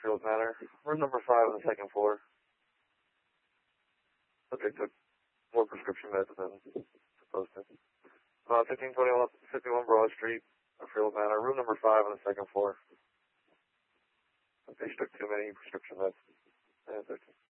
Field Manor. Room number 5 on the second floor. Subject took more prescription meds than supposed to. 51 Broad Street, Field Manor. Room number 5 on the second floor. They took too many prescription meds.